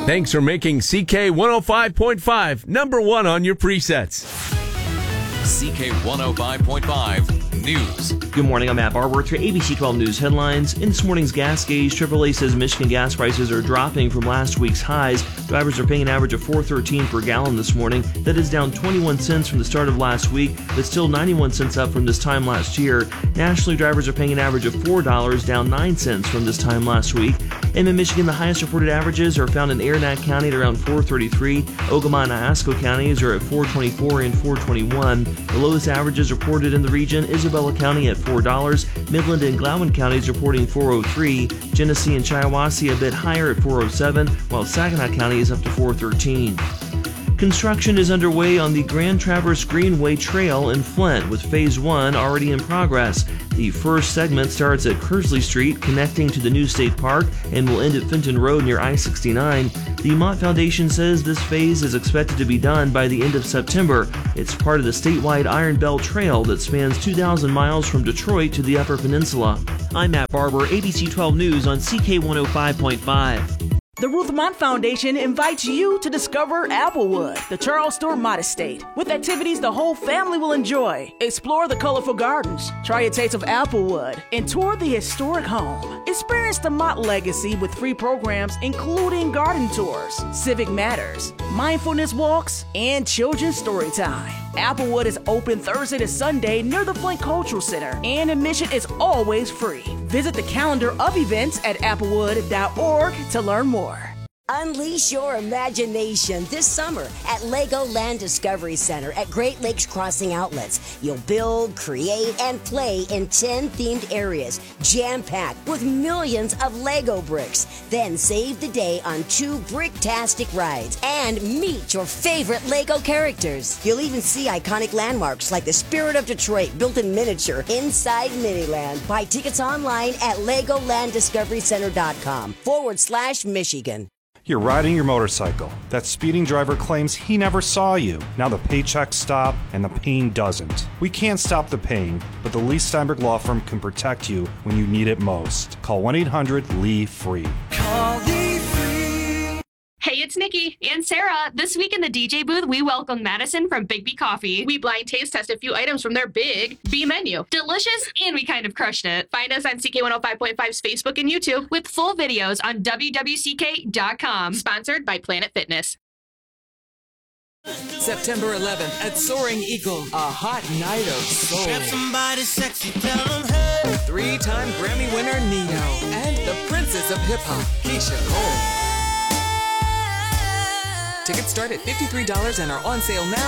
Thanks for making CK 105.5 number one on your presets. CK 105.5 News. Good morning, I'm Matt Barber with your ABC 12 News headlines. In this morning's gas gauge, AAA says Michigan gas prices are dropping from last week's highs. Drivers are paying an average of $4.13 per gallon this morning. That is down 21 cents from the start of last week, but still 91 cents up from this time last year. Nationally, drivers are paying an average of $4, down 9 cents from this time last week. And in Michigan, the highest reported averages are found in Aranac County at around $4.33. Ogama and Iosco counties are at $4.24 and $4.21. The lowest averages reported in the region, Isabella County at $4, Midland and Gloucester counties reporting $4.03, Genesee and Shiawassee a bit higher at $4.07, while Saginaw County is up to $4.13. Construction is underway on the Grand Traverse Greenway Trail in Flint, with Phase 1 already in progress. The first segment starts at Kersley Street, connecting to the new state park, and will end at Fenton Road near I-69. The Mott Foundation says this phase is expected to be done by the end of September. It's part of the statewide Iron Belt Trail that spans 2,000 miles from Detroit to the Upper Peninsula. I'm Matt Barber, ABC 12 News on CK 105.5. The Ruth Mott Foundation invites you to discover Applewood, the Charles Stewart Mott Estate, with activities the whole family will enjoy. Explore the colorful gardens, try a taste of Applewood, and tour the historic home. Experience the Mott legacy with free programs including garden tours, civic matters, mindfulness walks, and children's story time. Applewood is open Thursday to Sunday near the Flint Cultural Center, and admission is always free. Visit the calendar of events at applewood.org to learn more. Unleash your imagination this summer at Legoland Discovery Center at Great Lakes Crossing Outlets. You'll build, create, and play in 10 themed areas, jam-packed with millions of Lego bricks. Then save the day on 2 bricktastic rides and meet your favorite Lego characters. You'll even see iconic landmarks like the Spirit of Detroit built in miniature inside Miniland. Buy tickets online at LegolandDiscoveryCenter.com/Michigan. You're riding your motorcycle. That speeding driver claims he never saw you. Now the paychecks stop and the pain doesn't. We can't stop the pain, but the Lee Steinberg Law Firm can protect you when you need it most. Call 1-800-LEE-FREE. Call Lee Free. Hey, it's Nikki and Sarah. This week in the DJ booth, we welcome Madison from Big B Coffee. We blind taste test a few items from their Big B menu. Delicious, and we kind of crushed it. Find us on CK105.5's Facebook and YouTube with full videos on wwck.com. Sponsored by Planet Fitness. September 11th at Soaring Eagle, a hot night of soul. Grab somebody sexy, tell them hey. 3-time Grammy winner Nino and the Princess of Hip Hop, Keisha Cole. Tickets start at $53 and are on sale now.